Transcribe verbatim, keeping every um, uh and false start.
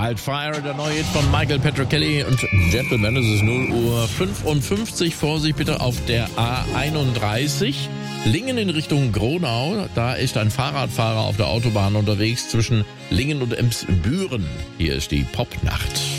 Wildfire, der neue Hit von Michael Patrick Kelly und Gentleman. Es ist null Uhr fünfundfünfzig. Vorsicht bitte auf der A einunddreißig. Lingen in Richtung Gronau. Da ist ein Fahrradfahrer auf der Autobahn unterwegs zwischen Lingen und Emsbüren. Hier ist die Popnacht.